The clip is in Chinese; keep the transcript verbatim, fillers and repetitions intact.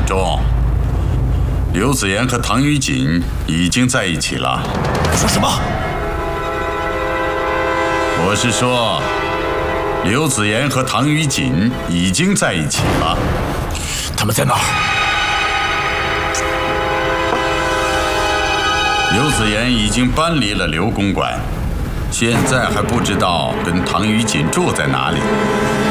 中，刘子言和唐于锦已经在一起了。 说什么？ 我是说，刘子言和唐于锦已经在一起了。 他们在哪儿？ 刘子言已经搬离了刘公馆，现在还不知道跟唐于锦住在哪里。